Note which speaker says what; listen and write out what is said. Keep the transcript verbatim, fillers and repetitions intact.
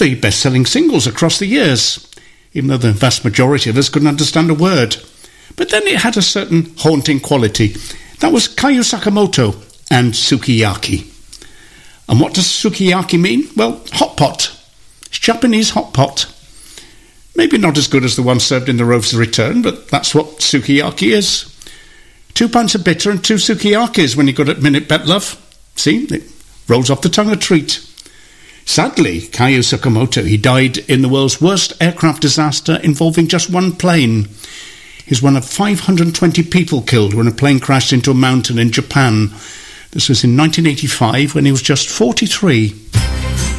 Speaker 1: the best-selling singles across the years, even though the vast majority of us couldn't understand a word. But then it had a certain haunting quality. That was Kayo Sakamoto and Sukiyaki. And what does Sukiyaki mean? Well, hot pot. It's Japanese hot pot. Maybe not as good as the one served in the Rove's Return, but that's what Sukiyaki is. Two pints of bitter and two Sukiyakis when you're good at minute bet, love. See, it rolls off the tongue a treat. Sadly, Kayo Sakamoto, he died in the world's worst aircraft disaster involving just one plane. He's one of five hundred twenty people killed when a plane crashed into a mountain in Japan. This was in nineteen eighty-five when he was just forty-three.